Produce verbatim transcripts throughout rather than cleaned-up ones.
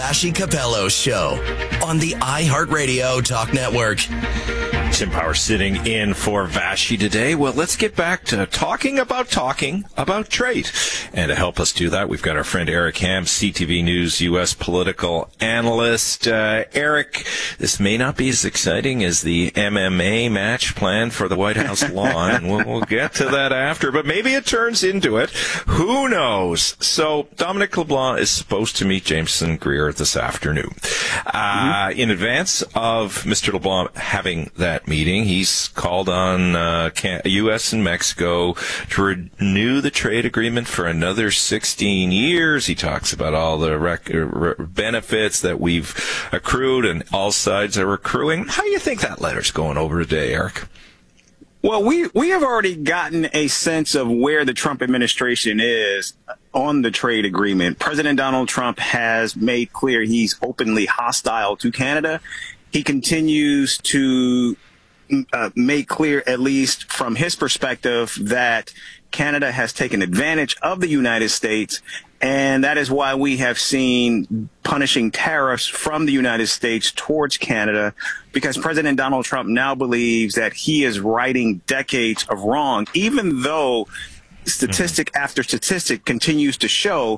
Vassy Capello Show on the iHeartRadio Talk Network. Tim Power sitting in for Vassy today. Well, let's get back to talking about talking about trade. And to help us do that, we've got our friend Eric Ham, C T V News U S political analyst. Uh, Eric, this may not be as exciting as the M M A match planned for the White House lawn, and we'll, we'll get to that after, but maybe it turns into it. Who knows? So Dominic LeBlanc is supposed to meet Jameson Greer this afternoon. Uh, mm-hmm. In advance of Mister LeBlanc having that meeting, he's called on uh, U S and Mexico to renew the trade agreement for another sixteen years. He talks about all the rec- re- benefits that we've accrued and all sides are accruing. How do you think that letter's going over today, Eric? Well, we, we have already gotten a sense of where the Trump administration is on the trade agreement. President Donald Trump has made clear he's openly hostile to Canada. He continues to uh, make clear, at least from his perspective, that Canada has taken advantage of the United States, and that is why we have seen punishing tariffs from the United States towards Canada, because President Donald Trump now believes that he is righting decades of wrong, even though statistic mm-hmm. after statistic continues to show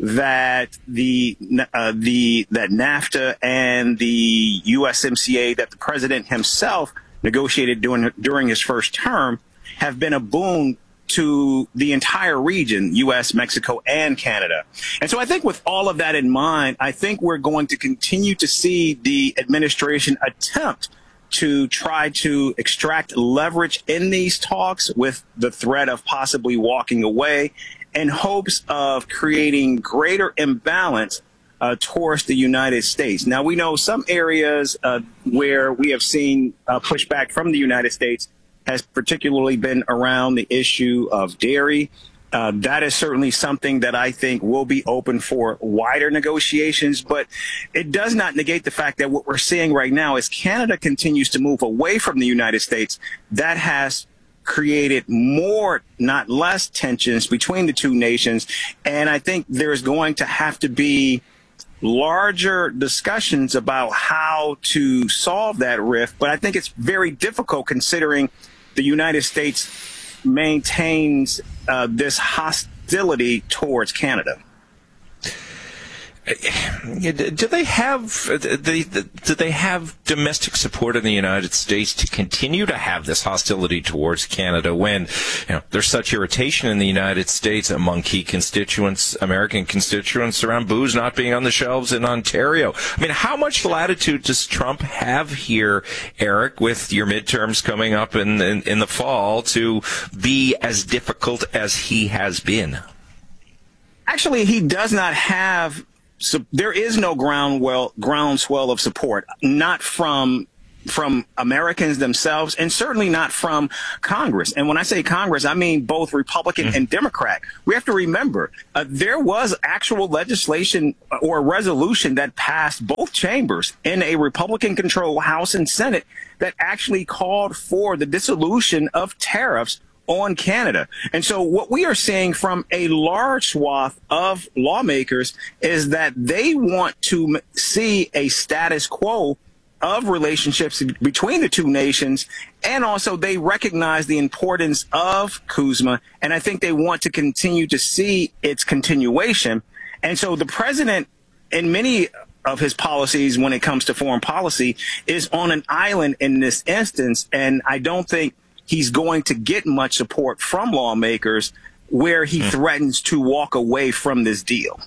that the uh, the that NAFTA and the U S M C A that the president himself negotiated during during his first term have been a boon to the entire region, U S, Mexico, and Canada. And so I think with all of that in mind, I think we're going to continue to see the administration attempt to try to extract leverage in these talks with the threat of possibly walking away in hopes of creating greater imbalance uh, towards the United States. Now, we know some areas uh, where we have seen uh, pushback from the United States has particularly been around the issue of dairy. Uh, that is certainly something that I think will be open for wider negotiations, but it does not negate the fact that what we're seeing right now is Canada continues to move away from the United States. That has created more, not less, tensions between the two nations, and I think there's going to have to be larger discussions about how to solve that rift, but I think it's very difficult considering the United States maintains uh, this hostility towards Canada. Do they have do they have domestic support in the United States to continue to have this hostility towards Canada when, you know, there's such irritation in the United States among key constituents, American constituents, around booze not being on the shelves in Ontario? I mean, how much latitude does Trump have here, Eric, with your midterms coming up in in, in the fall, to be as difficult as he has been? Actually, he does not have. So there is no ground well, groundswell of support, not from from Americans themselves, and certainly not from Congress. And when I say Congress, I mean both Republican mm-hmm. and Democrat. We have to remember uh, there was actual legislation or resolution that passed both chambers in a Republican-controlled House and Senate that actually called for the dissolution of tariffs on Canada. And so what we are seeing from a large swath of lawmakers is that they want to see a status quo of relationships between the two nations, and also they recognize the importance of CUSMA, and I think they want to continue to see its continuation. And so the president, in many of his policies when it comes to foreign policy, is on an island in this instance, and I don't think he's going to get much support from lawmakers where he mm. threatens to walk away from this deal.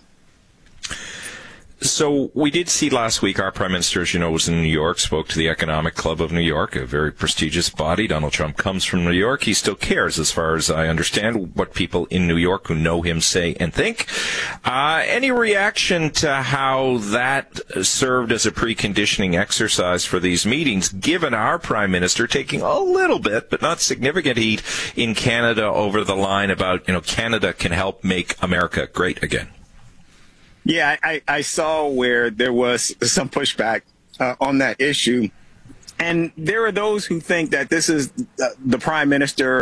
So we did see last week our prime minister, as you know, was in New York, spoke to the Economic Club of New York, a very prestigious body. Donald Trump comes from New York. He still cares, as far as I understand, what people in New York who know him say and think. Uh, any reaction to how that served as a preconditioning exercise for these meetings, given our prime minister taking a little bit, but not significant heat in Canada over the line about, you know, Canada can help make America great again? Yeah, I, I saw where there was some pushback uh, on that issue. And there are those who think that this is uh, the prime minister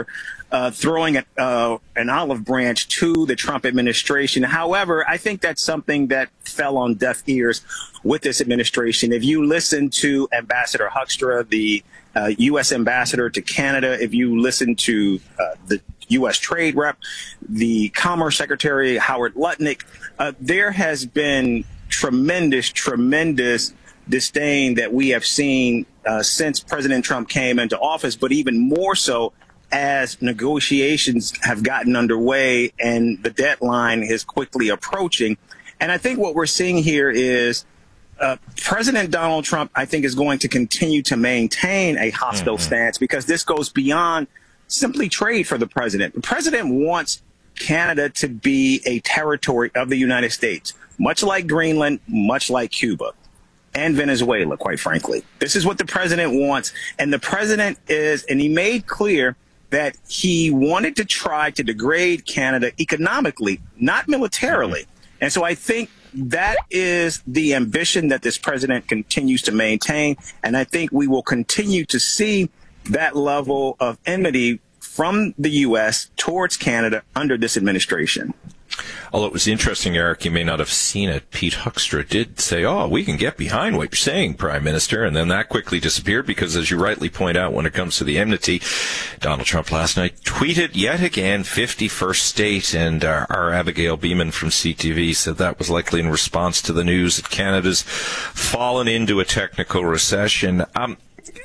uh, throwing a, uh, an olive branch to the Trump administration. However, I think that's something that fell on deaf ears with this administration. If you listen to Ambassador Hoekstra, the uh, U S ambassador to Canada, if you listen to uh, the U S Trade Rep, the Commerce Secretary, Howard Lutnick, uh, there has been tremendous, tremendous disdain that we have seen uh, since President Trump came into office, but even more so as negotiations have gotten underway and the deadline is quickly approaching. And I think what we're seeing here is uh, President Donald Trump, I think, is going to continue to maintain a hostile mm-hmm. stance, because this goes beyond simply trade for the president. The president wants Canada to be a territory of the United States, much like Greenland, much like Cuba and Venezuela, quite frankly. This is what the president wants. And the president is, and he made clear that he wanted to try to degrade Canada economically, not militarily. And so I think that is the ambition that this president continues to maintain. And I think we will continue to see that level of enmity from the U S towards Canada under this administration. Although it was interesting, Eric, you may not have seen it. Pete Hoekstra did say, oh, we can get behind what you're saying, Prime Minister. And then that quickly disappeared because, as you rightly point out, when it comes to the enmity, Donald Trump last night tweeted yet again, fifty-first state. And our, our Abigail Beeman from C T V said that was likely in response to the news that Canada's fallen into a technical recession. Um,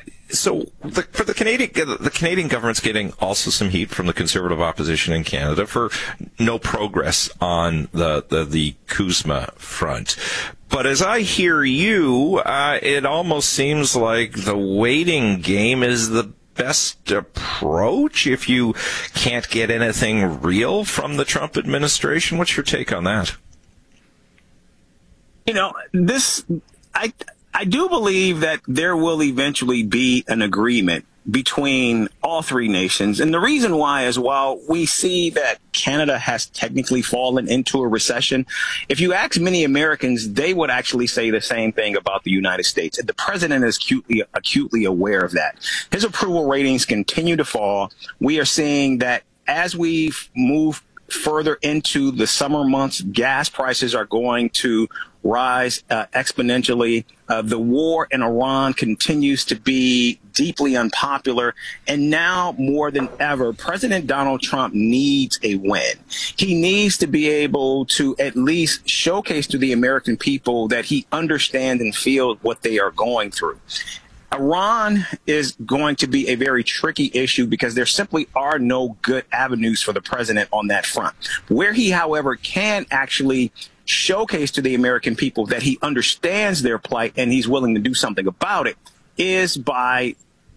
So the, for the Canadian, the Canadian government's getting also some heat from the Conservative opposition in Canada for no progress on the the, the CUSMA front. But as I hear you, uh, it almost seems like the waiting game is the best approach if you can't get anything real from the Trump administration. What's your take on that? You know, this, I. I do believe that there will eventually be an agreement between all three nations. And the reason why is, while we see that Canada has technically fallen into a recession, if you ask many Americans, they would actually say the same thing about the United States. And the president is acutely, acutely aware of that. His approval ratings continue to fall. We are seeing that as we move further into the summer months, gas prices are going to rise uh, exponentially. Uh, the war in Iran continues to be deeply unpopular. And now more than ever, President Donald Trump needs a win. He needs to be able to at least showcase to the American people that he understands and feels what they are going through. Iran is going to be a very tricky issue because there simply are no good avenues for the president on that front. Where he, however, can actually showcase to the American people that he understands their plight and he's willing to do something about it is by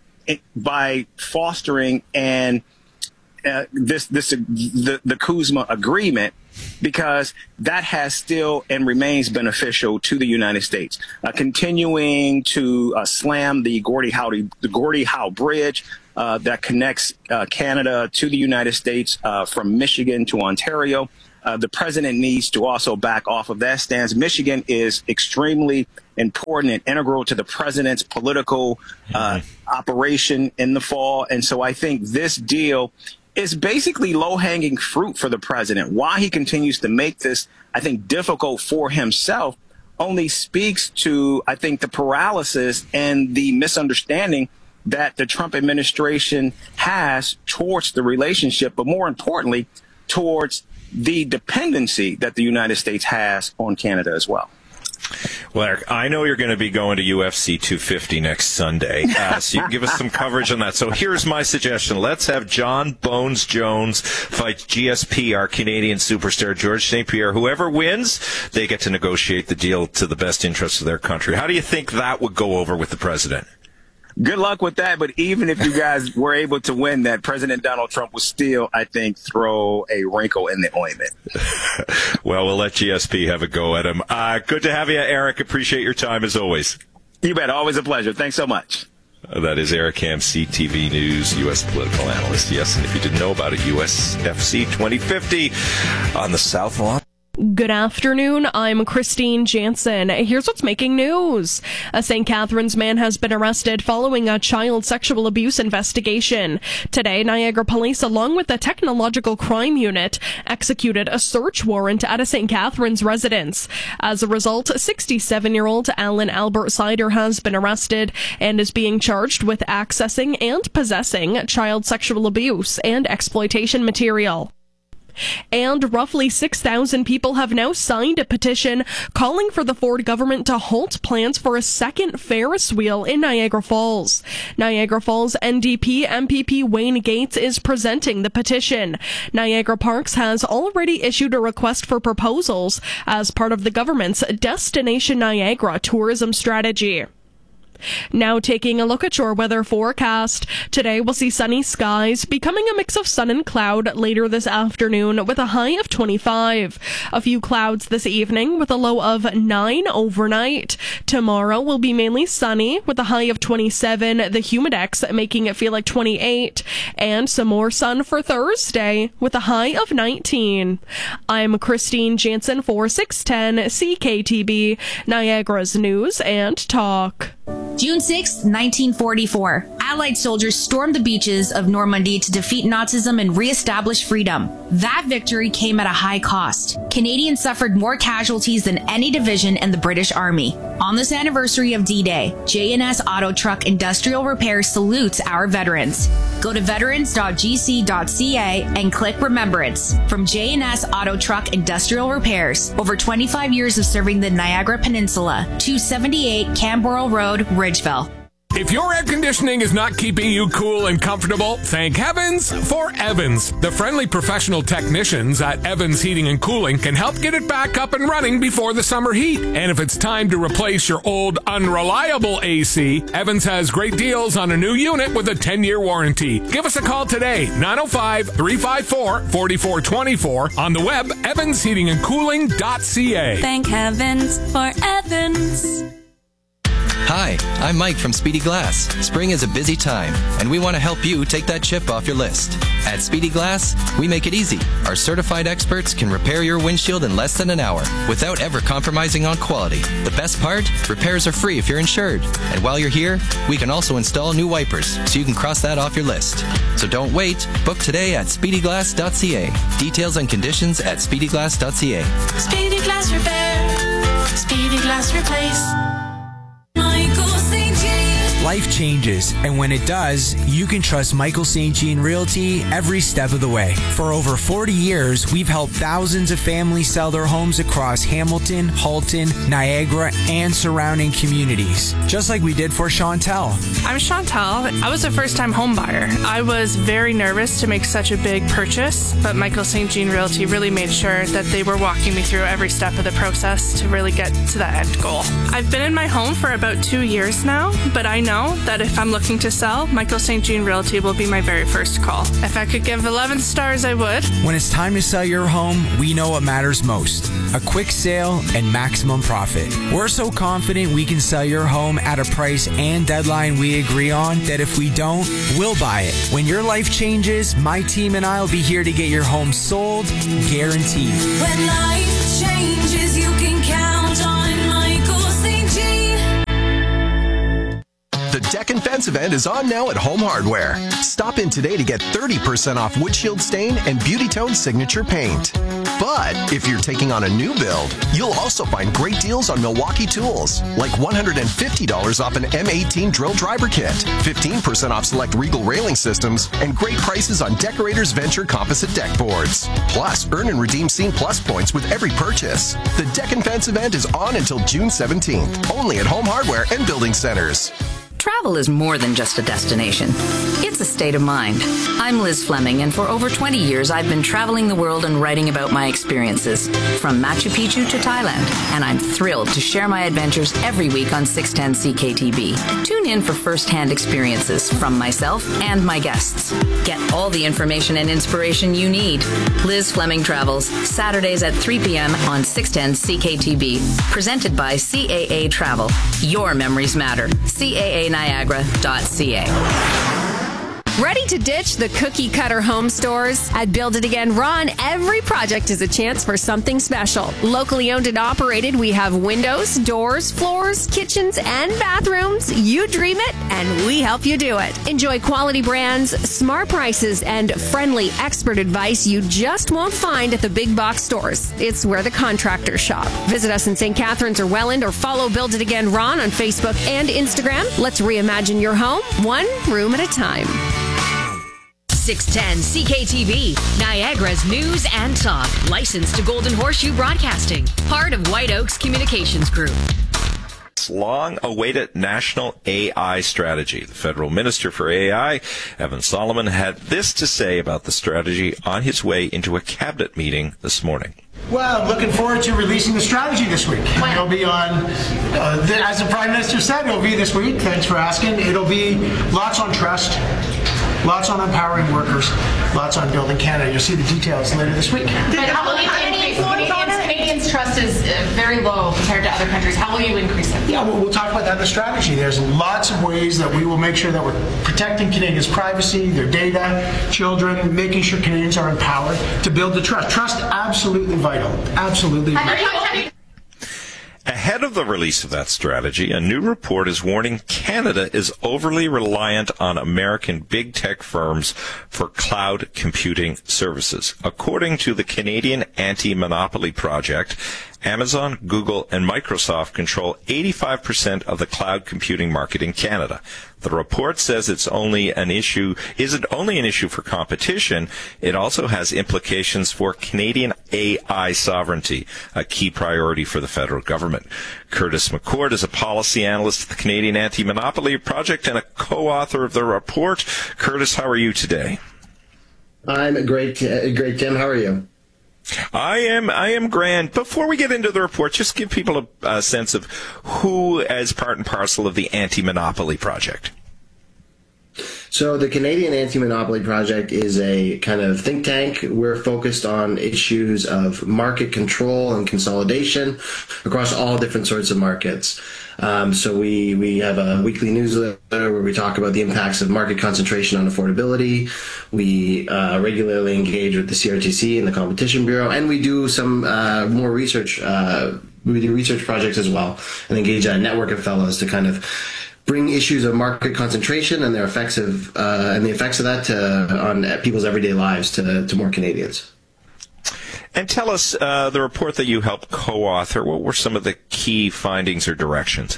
by fostering and uh, this this the the CUSMA agreement, because that has still and remains beneficial to the United States. Uh, continuing to uh, slam the Gordie Howe the Gordie Howe Bridge uh, that connects uh, Canada to the United States uh, from Michigan to Ontario. Uh, the president needs to also back off of that stance. Michigan is extremely important and integral to the president's political uh, mm-hmm. operation in the fall. And so I think this deal is basically low-hanging fruit for the president. Why he continues to make this, I think, difficult for himself only speaks to, I think, the paralysis and the misunderstanding that the Trump administration has towards the relationship, but more importantly, towards the dependency that the United States has on Canada as well. Well, Eric, I know you're going to be going to U F C two fifty next Sunday, uh, so you can give us some coverage on that. So here's my suggestion. Let's have John Bones Jones fight G S P, our Canadian superstar, George Saint Pierre. Whoever wins, they get to negotiate the deal to the best interests of their country. How do you think that would go over with the president? Good luck with that. But even if you guys were able to win that, President Donald Trump will still, I think, throw a wrinkle in the ointment. Well, we'll let G S P have a go at him. Uh, good to have you, Eric. Appreciate your time as always. You bet. Always a pleasure. Thanks so much. Uh, that is Eric Ham, C T V News, U S political analyst. Yes, and if you didn't know about it, U S F C twenty fifty on the South Lawn. Good afternoon, I'm Christine Jansen. Here's what's making news. A Saint Catharines man has been arrested following a child sexual abuse investigation. Today, Niagara Police, along with the Technological Crime Unit, executed a search warrant at a Saint Catharines residence. As a result, sixty-seven-year-old Alan Albert Sider has been arrested and is being charged with accessing and possessing child sexual abuse and exploitation material. And roughly six thousand people have now signed a petition calling for the Ford government to halt plans for a second Ferris wheel in Niagara Falls. Niagara Falls N D P M P P Wayne Gates is presenting the petition. Niagara Parks has already issued a request for proposals as part of the government's Destination Niagara tourism strategy. Now taking a look at your weather forecast. Today we'll see sunny skies, becoming a mix of sun and cloud later this afternoon with a high of twenty-five. A few clouds this evening with a low of nine overnight. Tomorrow will be mainly sunny with a high of twenty-seven, the humidex making it feel like twenty-eight, and some more sun for Thursday with a high of nineteen. I'm Christine Jansen for six ten C K T B, Niagara's News and Talk. June sixth, nineteen forty-four. Allied soldiers stormed the beaches of Normandy to defeat Nazism and reestablish freedom. That victory came at a high cost. Canadians suffered more casualties than any division in the British Army. On this anniversary of D-Day, J N S Auto Truck Industrial Repair salutes our veterans. Go to veterans dot g c dot c a and click Remembrance. From J N S Auto Truck Industrial Repairs, over twenty-five years of serving the Niagara Peninsula, two seventy-eight Camberwell Road, Ridgeville. If your air conditioning is not keeping you cool and comfortable, thank heavens for Evans. The friendly professional technicians at Evans Heating and Cooling can help get it back up and running before the summer heat. And if it's time to replace your old unreliable A C, Evans has great deals on a new unit with a ten-year warranty. Give us a call today, nine oh five, three five four, four four two four, on the web, evans heating and cooling dot c a. Thank heavens for Evans. Hi, I'm Mike from Speedy Glass. Spring is a busy time, and we want to help you take that chip off your list. At Speedy Glass, we make it easy. Our certified experts can repair your windshield in less than an hour without ever compromising on quality. The best part? Repairs are free if you're insured. And while you're here, we can also install new wipers, so you can cross that off your list. So don't wait. Book today at speedy glass dot c a. Details and conditions at speedy glass dot c a. Speedy Glass Repair. Speedy Glass Replace. Life changes, and when it does, you can trust Michael Saint Jean Realty every step of the way. For over forty years, we've helped thousands of families sell their homes across Hamilton, Halton, Niagara, and surrounding communities, just like we did for Chantel. I'm Chantel. I was a first-time home buyer. I was very nervous to make such a big purchase, but Michael Saint Jean Realty really made sure that they were walking me through every step of the process to really get to that end goal. I've been in my home for about two years now, but I know that if I'm looking to sell, Michael Saint Jean Realty will be my very first call. If I could give eleven stars, I would. When it's time to sell your home, we know what matters most: a quick sale and maximum profit. We're so confident we can sell your home at a price and deadline we agree on that if we don't, we'll buy it. When your life changes, my team and I will be here to get your home sold, guaranteed. When life changes, you can count on Michael Saint Jean. The Deck and Fence event is on now at Home Hardware. Stop in today to get thirty percent off wood shield stain and Beauty Tone signature paint. But if you're taking on a new build, you'll also find great deals on Milwaukee tools, like one hundred fifty dollars off an M eighteen drill driver kit, fifteen percent off select Regal railing systems, and great prices on Decorators Venture composite deck boards. Plus, earn and redeem Scene Plus points with every purchase. The Deck and Fence event is on until June seventeenth, only at Home Hardware and Building Centers. Travel is more than just a destination. It's a state of mind. I'm Liz Fleming, and for over twenty years, I've been traveling the world and writing about my experiences, from Machu Picchu to Thailand, and I'm thrilled to share my adventures every week on six ten C K T B. Tune in for first-hand experiences from myself and my guests. Get all the information and inspiration you need. Liz Fleming Travels, Saturdays at three p.m. on six ten C K T B. Presented by C A A Travel. Your memories matter. C A A Niagara dot C A. Ready to ditch the cookie cutter home stores? At Build It Again Ron, every project is a chance for something special. Locally owned and operated, we have windows, doors, floors, kitchens, and bathrooms. You dream it, and we help you do it. Enjoy quality brands, smart prices, and friendly expert advice you just won't find at the big box stores. It's where the contractors shop. Visit us in Saint Catharines or Welland, or follow Build It Again Ron on Facebook and Instagram. Let's reimagine your home, one room at a time. six ten C K T V, Niagara's news and talk. Licensed to Golden Horseshoe Broadcasting. Part of White Oaks Communications Group. Long-awaited national A I strategy. The federal minister for A I, Evan Solomon, had this to say about the strategy on his way into a cabinet meeting this morning. Well, I'm looking forward to releasing the strategy this week. It'll be on, uh, the, as the Prime Minister said, it'll be this week. Thanks for asking. It'll be lots on trust, lots on empowering workers, lots on building Canada. You'll see the details later this week. But how will you, Canadians, Canadians' trust is very low compared to other countries. How will you increase it? Yeah, we'll, we'll talk about that in the strategy. There's lots of ways that we will make sure that we're protecting Canadians' privacy, their data, children, making sure Canadians are empowered to build the trust. Trust, absolutely vital. Absolutely vital. Ahead of the release of that strategy, a new report is warning Canada is overly reliant on American big tech firms for cloud computing services. According to the Canadian Anti-Monopoly Project, Amazon, Google, and Microsoft control eighty-five percent of the cloud computing market in Canada. The report says it's only an issue, isn't only an issue for competition, it also has implications for Canadian A I sovereignty, a key priority for the federal government. Curtis McCord is a policy analyst at the Canadian Anti-Monopoly Project and a co-author of the report. Curtis, how are you today? I'm great, great, Tim. How are you? I am I am grand. Before we get into the report, just give people a, a sense of who is part and parcel of the Anti-Monopoly Project. So the Canadian Anti-Monopoly Project is a kind of think tank. We're focused on issues of market control and consolidation across all different sorts of markets. Um, so we, we have a weekly newsletter where we talk about the impacts of market concentration on affordability. We uh, regularly engage with the C R T C and the Competition Bureau, and we do some uh, more research. Uh, we do research projects as well, and engage a network of fellows to kind of bring issues of market concentration and their effects of uh, and the effects of that to, on people's everyday lives to, to more Canadians. And tell us, uh, the report that you helped co-author, what were some of the key findings or directions?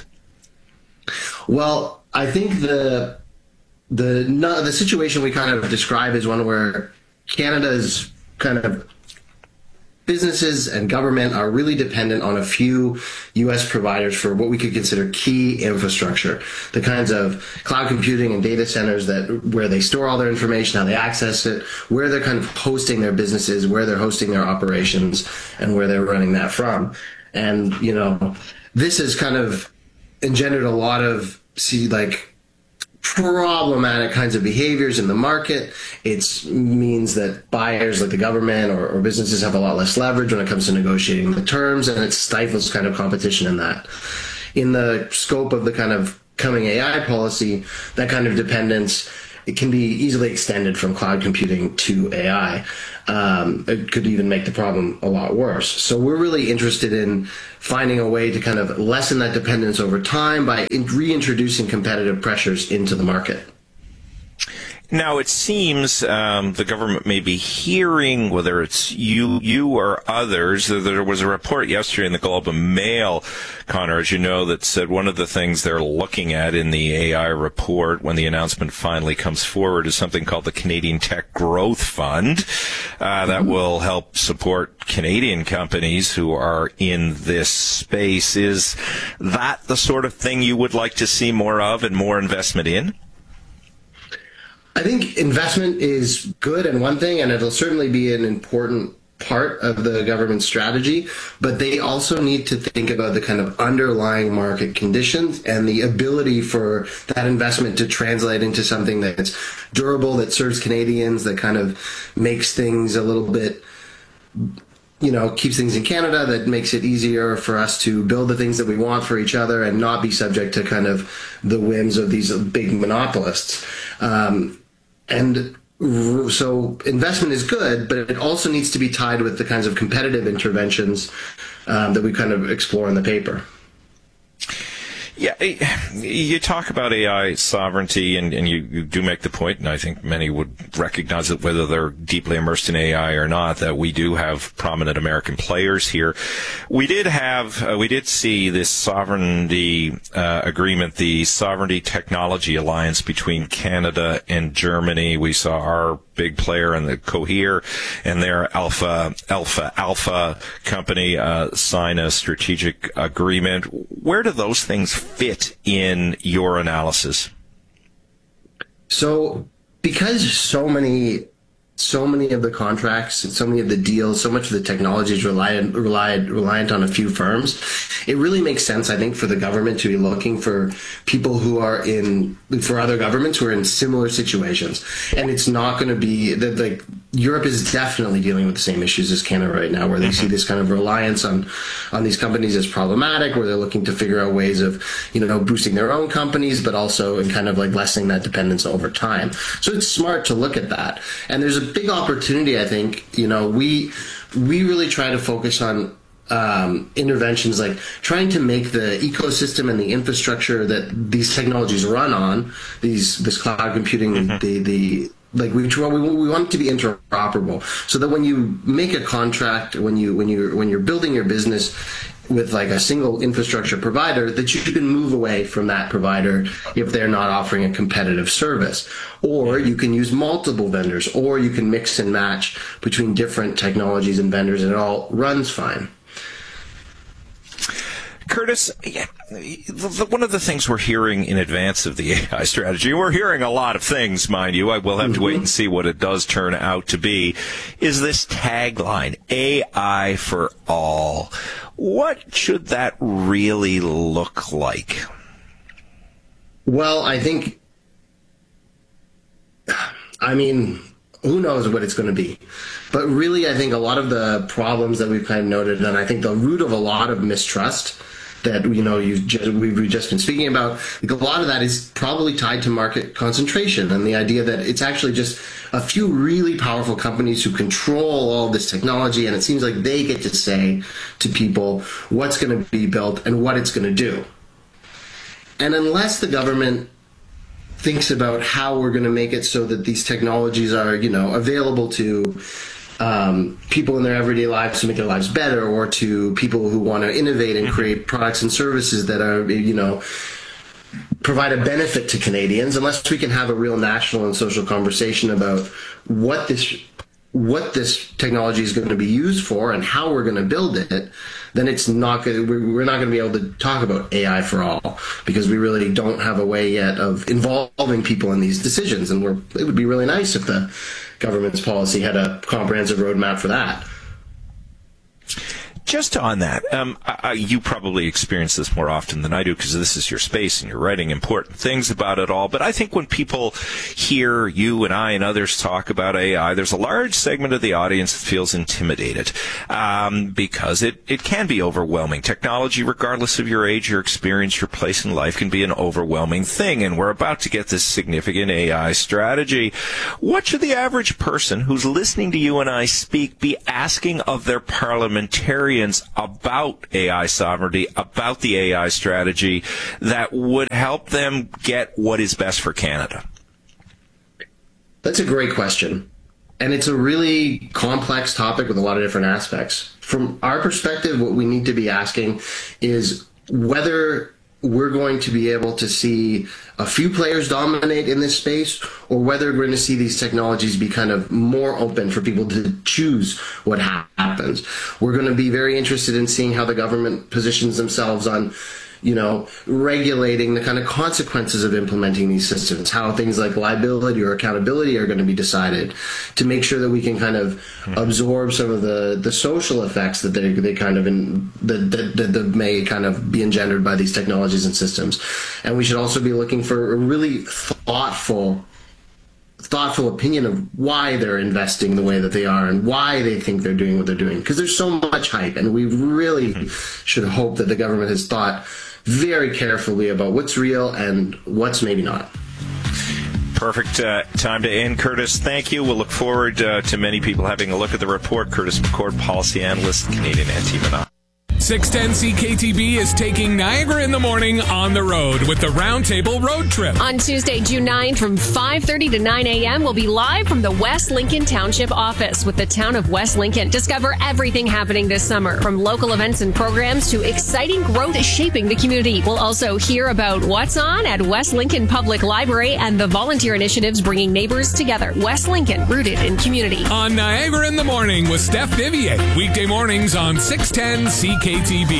Well, I think the the no, the situation we kind of describe is one where Canada's kind of businesses and government are really dependent on a few U S providers for what we could consider key infrastructure, the kinds of cloud computing and data centers that where they store all their information, how they access it, where they're kind of hosting their businesses, where they're hosting their operations, and where they're running that from. And, you know, this has kind of engendered a lot of, see, like, problematic kinds of behaviors in the market. It means that buyers like the government or, or businesses have a lot less leverage when it comes to negotiating the terms, and it stifles kind of competition in that. In the scope of the kind of coming A I policy, that kind of dependence, it can be easily extended from cloud computing to A I. Um, it could even make the problem a lot worse. So we're really interested in finding a way to kind of lessen that dependence over time by in- reintroducing competitive pressures into the market. Now, it seems um, the government may be hearing, whether it's you you or others, there was a report yesterday in the Globe and Mail, Connor, as you know, that said one of the things they're looking at in the A I report when the announcement finally comes forward is something called the Canadian Tech Growth Fund uh, that mm-hmm. will help support Canadian companies who are in this space. Is that the sort of thing you would like to see more of and more investment in? I think investment is good and one thing, and it'll certainly be an important part of the government strategy, but they also need to think about the kind of underlying market conditions and the ability for that investment to translate into something that's durable, that serves Canadians, that kind of makes things a little bit, you know, keeps things in Canada, that makes it easier for us to build the things that we want for each other and not be subject to kind of the whims of these big monopolists. Um, and so investment is good, but it also needs to be tied with the kinds of competitive interventions um, that we kind of explore in the paper. Yeah, you talk about A I sovereignty, and, and you, you do make the point, and I think many would recognize it, whether they're deeply immersed in A I or not, that we do have prominent American players here. We did have, uh, we did see this sovereignty uh, agreement, the Sovereignty Technology Alliance between Canada and Germany. We saw our big player in the Cohere and their Alpha Alpha Alpha company uh, sign a strategic agreement. Where do those things fit in your analysis? So, because so many, so many of the contracts and so many of the deals, so much of the technology is reliant, reliant, reliant on a few firms, it really makes sense, I think, for the government to be looking for people who are in, for other governments who are in similar situations. And it's not going to be that, like, Europe is definitely dealing with the same issues as Canada right now, where they see this kind of reliance on, on these companies as problematic, where they're looking to figure out ways of, you know, boosting their own companies, but also in kind of like lessening that dependence over time. So it's smart to look at that. And there's a big opportunity, I think. You know, we, we really try to focus on um, interventions like trying to make the ecosystem and the infrastructure that these technologies run on, these, this cloud computing, mm-hmm. the, the, Like we, we want it to be interoperable, so that when you make a contract, when you when you when you're building your business with like a single infrastructure provider, that you can move away from that provider if they're not offering a competitive service, or you can use multiple vendors, or you can mix and match between different technologies and vendors, and it all runs fine. Curtis, one of the things we're hearing in advance of the A I strategy, we're hearing a lot of things, mind you, I will have to wait and see what it does turn out to be, is this tagline, A I for all. What should that really look like? Well, I think, I mean, who knows what it's going to be. But really, I think a lot of the problems that we've kind of noted, and I think the root of a lot of mistrust that, you know, you've just, we've just been speaking about, like a lot of that is probably tied to market concentration and the idea that it's actually just a few really powerful companies who control all this technology, and it seems like they get to say to people what's going to be built and what it's going to do. And unless the government thinks about how we're going to make it so that these technologies are, you know, available to um, people in their everyday lives to make their lives better, or to people who want to innovate and create products and services that are, you know, provide a benefit to Canadians, unless we can have a real national and social conversation about what this what this technology is going to be used for and how we're going to build it, then it's not going. We're not going to be able to talk about A I for all, because we really don't have a way yet of involving people in these decisions. And we're, it would be really nice if the government's policy had a comprehensive roadmap for that. Just on that, um, I, you probably experience this more often than I do, because this is your space and you're writing important things about it all. But I think when people hear you and I and others talk about A I, there's a large segment of the audience that feels intimidated um, because it, it can be overwhelming. Technology, regardless of your age, your experience, your place in life, can be an overwhelming thing. And we're about to get this significant A I strategy. What should the average person who's listening to you and I speak be asking of their parliamentarians about A I sovereignty, about the A I strategy, that would help them get what is best for Canada? That's a great question. And it's a really complex topic with a lot of different aspects. From our perspective, what we need to be asking is whether we're going to be able to see a few players dominate in this space, or whether we're going to see these technologies be kind of more open for people to choose what ha- happens. We're going to be very interested in seeing how the government positions themselves on, you know, regulating the kind of consequences of implementing these systems, how things like liability or accountability are going to be decided, to make sure that we can kind of mm-hmm. absorb some of the, the social effects that they, they kind of in, that, that, that may kind of be engendered by these technologies and systems. And we should also be looking for a really thoughtful thoughtful opinion of why they're investing the way that they are and why they think they're doing what they're doing, because there's so much hype, and we really mm-hmm. should hope that the government has thought very carefully about what's real and what's maybe not. Perfect uh, time to end. Curtis, thank you. We'll look forward uh, to many people having a look at the report. Curtis McCord, policy analyst, Canadian Anti-Monopoly. six ten C K T V is taking Niagara in the Morning on the road with the Roundtable Road Trip. On Tuesday, June ninth from five thirty to nine a.m., we'll be live from the West Lincoln Township office with the town of West Lincoln. Discover everything happening this summer, from local events and programs to exciting growth shaping the community. We'll also hear about what's on at West Lincoln Public Library and the volunteer initiatives bringing neighbors together. West Lincoln, rooted in community. On Niagara in the Morning with Steph Vivier. Weekday mornings on six ten C K T V.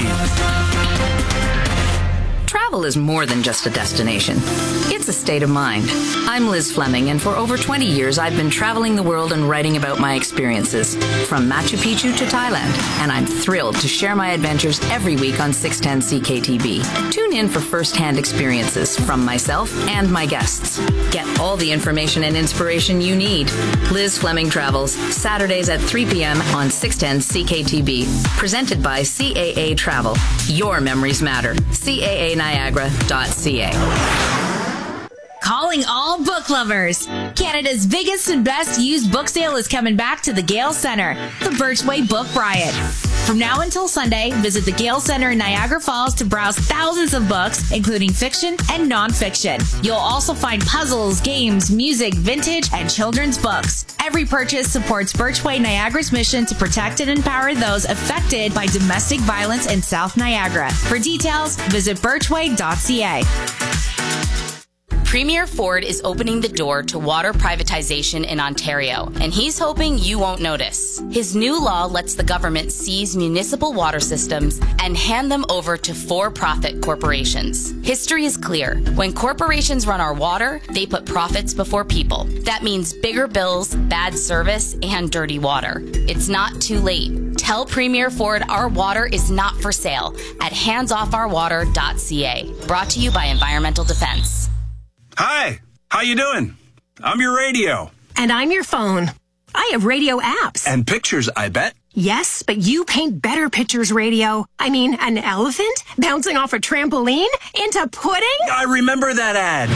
Travel is more than just a destination. It's a state of mind. I'm Liz Fleming, and for over twenty years, I've been traveling the world and writing about my experiences, from Machu Picchu to Thailand, and I'm thrilled to share my adventures every week on six ten C K T V. Tune in for first-hand experiences from myself and my guests. Get all the information and inspiration you need. Liz Fleming Travels, Saturdays at three p.m. on six ten C K T V. Presented by C A A Travel. Your memories matter. C A A Niagara dot C A. Calling all book lovers. Canada's biggest and best used book sale is coming back to the Gale Centre, the Birchway Book Riot. From now until Sunday, visit the Gale Centre in Niagara Falls to browse thousands of books, including fiction and nonfiction. You'll also find puzzles, games, music, vintage, and children's books. Every purchase supports Birchway Niagara's mission to protect and empower those affected by domestic violence in South Niagara. For details, visit birchway dot C A. Premier Ford is opening the door to water privatization in Ontario, and he's hoping you won't notice. His new law lets the government seize municipal water systems and hand them over to for-profit corporations. History is clear. When corporations run our water, they put profits before people. That means bigger bills, bad service, and dirty water. It's not too late. Tell Premier Ford our water is not for sale at hands off our water dot C A. Brought to you by Environmental Defense. Hi, how you doing? I'm your radio. And I'm your phone. I have radio apps. And pictures, I bet. Yes, but you paint better pictures, radio. I mean, an elephant bouncing off a trampoline into pudding? I remember that ad.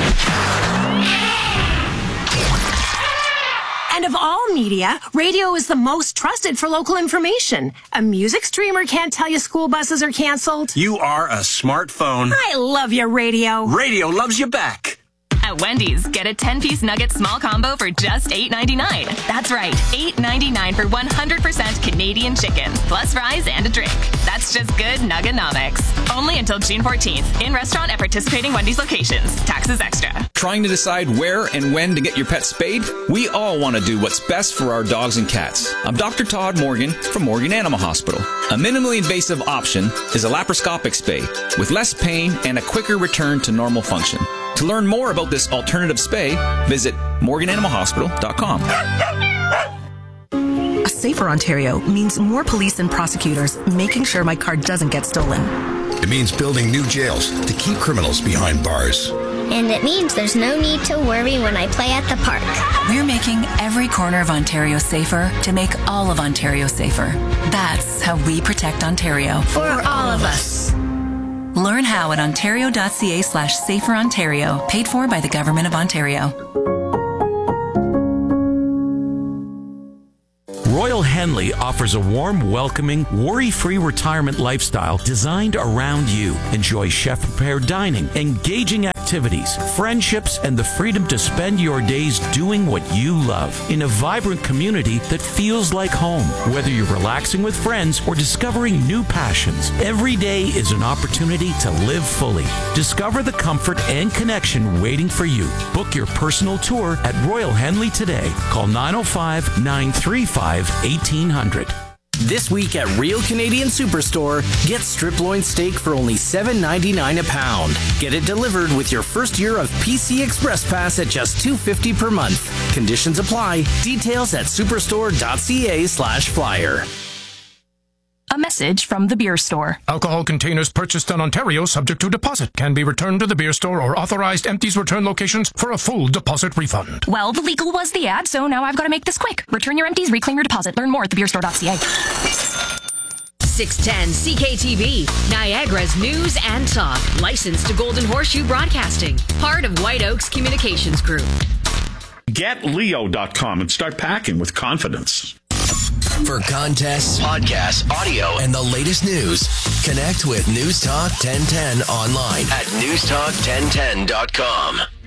And of all media, radio is the most trusted for local information. A music streamer can't tell you school buses are canceled. You are a smartphone. I love your radio. Radio loves you back. At Wendy's, get a ten-piece nugget small combo for just eight ninety-nine. That's right, eight ninety-nine for one hundred percent Canadian chicken, plus fries and a drink. That's just good Nugganomics. Only until June fourteenth. In restaurant at participating Wendy's locations. Taxes extra. Trying to decide where and when to get your pet spayed? We all want to do what's best for our dogs and cats. I'm Doctor Todd Morgan from Morgan Animal Hospital. A minimally invasive option is a laparoscopic spay with less pain and a quicker return to normal function. To learn more about this alternative spay, visit morgan animal hospital dot com. A safer Ontario means more police and prosecutors making sure my car doesn't get stolen. It means building new jails to keep criminals behind bars. And it means there's no need to worry when I play at the park. We're making every corner of Ontario safer to make all of Ontario safer. That's how we protect Ontario. For all of us. Learn how at ontario.ca slash safer Ontario, paid for by the Government of Ontario. Royal Henley offers a warm, welcoming, worry-free retirement lifestyle designed around you. Enjoy chef-prepared dining, engaging activities, friendships, and the freedom to spend your days doing what you love in a vibrant community that feels like home. Whether you're relaxing with friends or discovering new passions, every day is an opportunity to live fully. Discover the comfort and connection waiting for you. Book your personal tour at Royal Henley today. Call nine oh five, nine three five, eighteen hundred. This week at Real Canadian Superstore, get strip loin steak for only seven ninety-nine a pound. Get it delivered with your first year of P C Express Pass at just two fifty per month. Conditions apply. Details at superstore.ca slash flyer. A message from the beer store. Alcohol containers purchased in Ontario subject to deposit can be returned to the beer store or authorized empties return locations for a full deposit refund. Well, the legal was the ad, so now I've got to make this quick. Return your empties, reclaim your deposit. Learn more at the beer store dot c a. six ten C K T V, Niagara's news and talk. Licensed to Golden Horseshoe Broadcasting. Part of White Oaks Communications Group. get leo dot com and start packing with confidence. For contests, podcasts, audio, and the latest news, connect with News Talk ten ten online at news talk ten ten dot com.